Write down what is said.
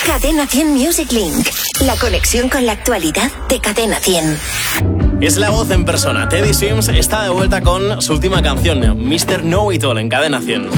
Cadena 100 Music Link. La conexión con la actualidad de Cadena 100. Es la voz en persona. Teddy Swims está de vuelta con su última canción, Mr. Know It All, en Cadena 100.